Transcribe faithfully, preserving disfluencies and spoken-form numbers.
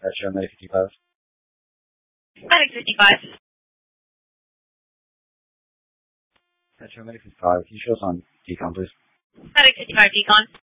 That's show medic fifty-five. Medic fifty-five. That's show medic fifty-five. Can you show us on decon, please? Medic fifty-five decon.